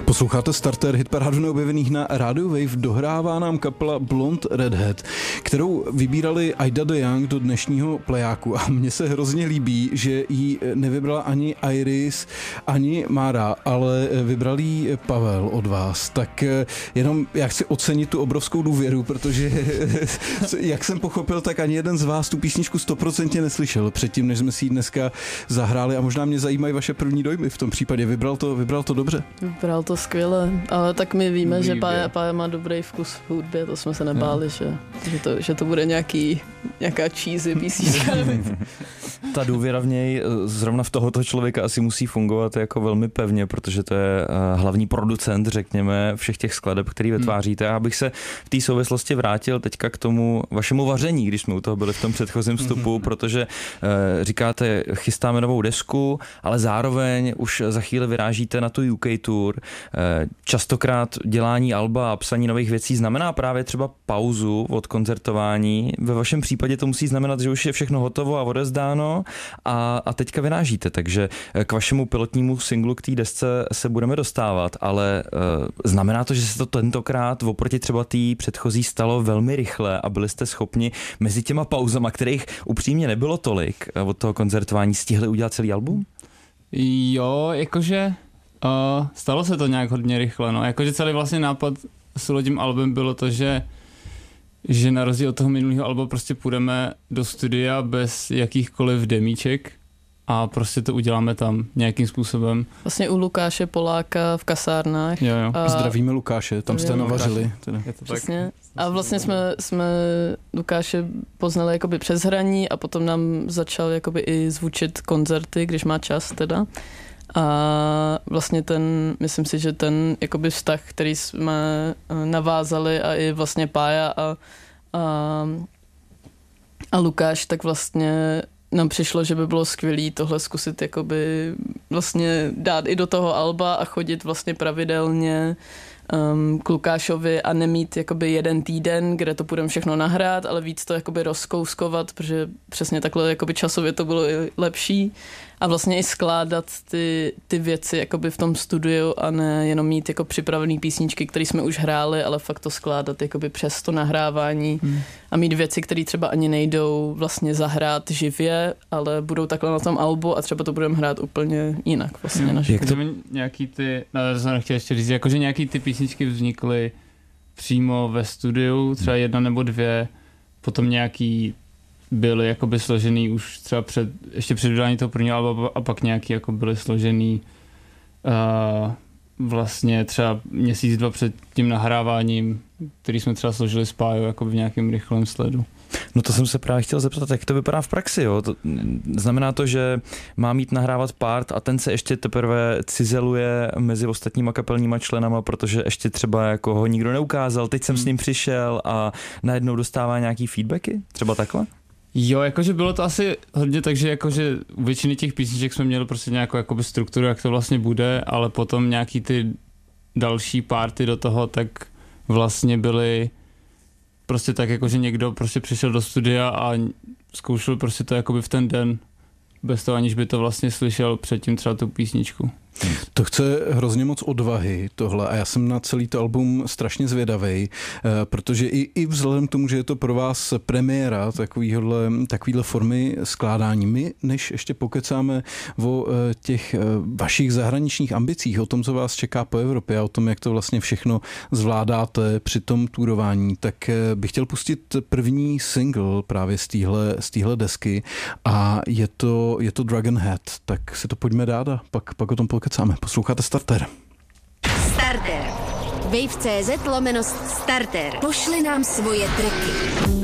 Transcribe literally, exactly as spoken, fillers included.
Posloucháte Starter, hitparádu neobjevených na Radio Wave. Dohrává nám kapela Blonde Redhead, kterou vybírali Ida de Young do dnešního plejáku a mně se hrozně líbí, že ji nevybrala ani Iris, ani Mára, ale vybral jí Pavel od vás. Tak jenom já chci ocenit tu obrovskou důvěru, protože jak jsem pochopil, tak ani jeden z vás tu písničku stoprocentně neslyšel předtím, než jsme si ji dneska zahráli a možná mě zajímají vaše první dojmy v tom případě. Vybral to, vybral to dobře? Vybral to skvěle, ale tak my víme, Výbě. že Pája, Pája má dobrý vkus v hudbě, to jsme se nebáli, že, že, to, že to bude nějaký, nějaká cheesy písnička. Ta důvěra v něj zrovna v tohoto člověka asi musí fungovat jako velmi pevně, protože to je hlavní producent, řekněme, všech těch skladeb, který vytváříte. Já bych se v té souvislosti vrátil teďka k tomu vašemu vaření, když jsme u toho byli v tom předchozím vstupu, protože říkáte, chystáme novou desku, ale zároveň už za chvíli vyrážíte na tu U K tour. Častokrát dělání alba a psaní nových věcí znamená právě třeba pauzu od koncertování. Ve vašem případě to musí znamenat, že už je všechno hotovo a odezdáno a, a teďka vyrážíte, takže k vašemu pilotnímu singlu, k té desce se budeme dostávat, ale uh, znamená to, že se to tentokrát oproti třeba té předchozí stalo velmi rychle a byli jste schopni mezi těma pauzama, kterých upřímně nebylo tolik od toho koncertování, stihli udělat celý album? Jo, jakože uh, stalo se to nějak hodně rychle, no, jakože celý vlastně nápad s tím albem bylo to, že že na rozdíl od toho minulého alba prostě půjdeme do studia bez jakýchkoliv demíček a prostě to uděláme tam nějakým způsobem. Vlastně u Lukáše Poláka v kasárnách. Jo, jo. A zdravíme Lukáše, tam jste navařili. Přesně. A vlastně jsme, jsme Lukáše poznali jakoby přes hraní a potom nám začal jakoby i zvučit koncerty, když má čas teda. A vlastně ten, myslím si, že ten jakoby vztah, který jsme navázali a i vlastně Pája a, a, a Lukáš, tak vlastně nám přišlo, že by bylo skvělý tohle zkusit jakoby vlastně dát i do toho alba a chodit vlastně pravidelně um, k Lukášovi a nemít jakoby jeden týden, kde to budeme všechno nahrát, ale víc to jakoby rozkouskovat, protože přesně takhle jakoby časově to bylo i lepší a vlastně i skládat ty, ty věci jakoby v tom studiu a ne jenom mít jako připravený písničky, které jsme už hráli, ale fakt to skládat jakoby přes to nahrávání hmm. a mít věci, které třeba ani nejdou vlastně zahrát živě, ale budou takhle na tom albu a třeba to budeme hrát úplně jinak vlastně. Hmm. Jak to nějaký ty, no, to jsem chtěl ještě říct, jakože nějaký ty písničky vznikly přímo ve studiu, třeba jedna nebo dvě, potom nějaký byly jakoby složený už třeba před, ještě před vydáním toho prvního alba a pak nějaký jako byly složený uh, vlastně třeba měsíc, dva před tím nahráváním, který jsme třeba složili s Pájou jako v nějakém rychlém sledu. No to jsem se právě chtěl zeptat, jak to vypadá v praxi, jo? To znamená to, že má mít nahrávat part a ten se ještě teprve cizeluje mezi ostatníma kapelníma členama, protože ještě třeba jako ho nikdo neukázal, teď jsem hmm. s ním přišel a najednou dostává nějaký feedbacky, třeba takhle? Jo, jakože bylo to asi hodně tak, že jakože u většiny těch písniček jsme měli prostě nějakou jakoby strukturu, jak to vlastně bude, ale potom nějaký ty další party do toho, tak vlastně byly prostě tak, jakože někdo prostě přišel do studia a zkoušel prostě to jakoby v ten den, bez toho, aniž by to vlastně slyšel předtím třeba tu písničku. To chce hrozně moc odvahy tohle a já jsem na celý to album strašně zvědavej, protože i, i vzhledem k tomu, že je to pro vás premiéra takovýhle, takovýhle formy skládání. My, než ještě pokecáme o těch vašich zahraničních ambicích, o tom, co vás čeká po Evropě a o tom, jak to vlastně všechno zvládáte při tom tourování, tak bych chtěl pustit první single právě z téhle z téhle desky a je to, je to Dragon Head, tak si to pojďme dát a pak, pak o tom pokecáme. Posloucháte Starter. Starter. Wave tečka cé zet lomeno starter. Pošli nám svoje triky.